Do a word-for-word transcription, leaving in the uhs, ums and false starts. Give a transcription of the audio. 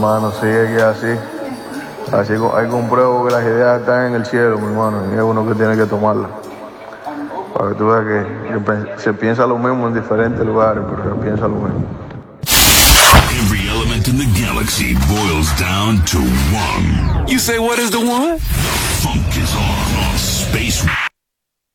Mano, sí, es que es así. Así co- hay compruebo que las ideas están en el cielo, mi hermano, y es uno que tiene que tomarlas. Para que tú veas que, que pe- se piensa lo mismo en diferentes lugares, pero se piensa lo mismo. Every element in the galaxy boils down to one. You say what is the one? Funk is on on Space